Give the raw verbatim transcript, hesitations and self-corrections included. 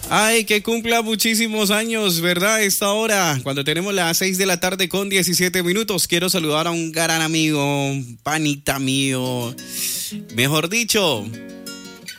Ay, que cumpla muchísimos años, ¿verdad? A esta hora, cuando tenemos las seis de la tarde con diecisiete minutos, quiero saludar a un gran amigo, un panita mío. Mejor dicho,